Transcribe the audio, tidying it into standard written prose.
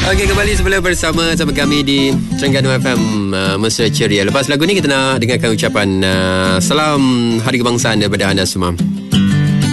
Okey, kembali semula bersama kami di Terengganu FM Mesra Ceria. Lepas lagu ni kita nak dengarkan ucapan salam Hari Kebangsaan daripada anda semua.